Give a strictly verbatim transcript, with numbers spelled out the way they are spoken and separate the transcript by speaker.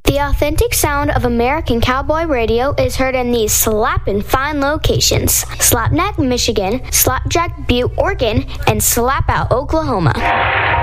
Speaker 1: The authentic sound of American cowboy radio is heard in these slappin' fine locations: Slapneck, Michigan, Slapjack, Butte, Oregon, and Slapout, Oklahoma.